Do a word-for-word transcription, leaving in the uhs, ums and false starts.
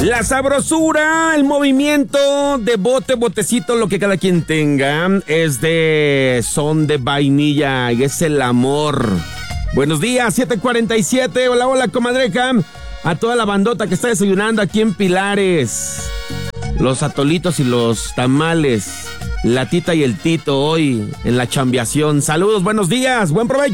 La sabrosura, el movimiento de bote, botecito, lo que cada quien tenga, es de son de vainilla y es el amor. Buenos días, siete cuarenta y siete. Hola, hola, comadreja. A toda la bandota que está desayunando aquí en Pilares. Los atolitos y los tamales. La tita y el tito hoy en la chambeación. Saludos, buenos días, buen provecho.